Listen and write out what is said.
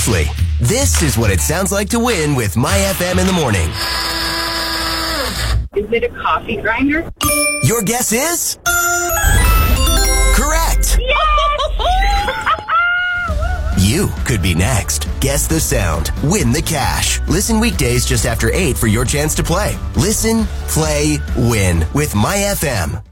This is what it sounds like to win with My FM in the morning. Is it a coffee grinder? Your guess is? Correct. You could be next. Guess the sound. Win the cash. Listen weekdays just after 8 for your chance to play. Listen, play, win with My FM.